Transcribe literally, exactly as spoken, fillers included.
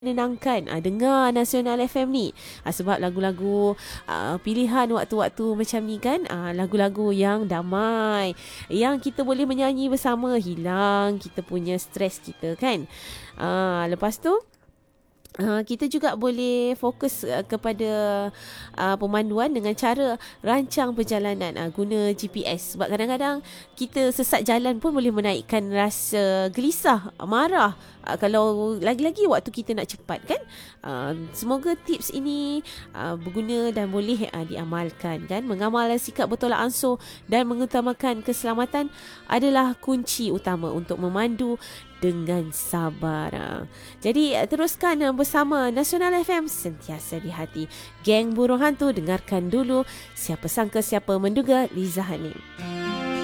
menenangkan uh, dengar Nasional F M ni uh, sebab lagu-lagu uh, pilihan waktu-waktu macam ni kan, uh, lagu-lagu yang damai yang kita boleh menyanyi bersama, hilang kita punya stres kita kan. Uh, lepas tu Uh, kita juga boleh fokus uh, kepada uh, pemanduan dengan cara rancang perjalanan uh, guna G P S. Sebab kadang-kadang kita sesat jalan pun boleh menaikkan rasa gelisah, marah uh, kalau lagi-lagi waktu kita nak cepat kan. Uh, semoga tips ini uh, berguna dan boleh uh, diamalkan kan. Mengamal sikap bertolak ansur dan mengutamakan keselamatan adalah kunci utama untuk memandu dengan sabar. Jadi teruskan bersama Nasional F M, sentiasa di hati. Geng Burung Hantu, dengarkan dulu Siapa Sangka Siapa Menduga, Liza Hanim.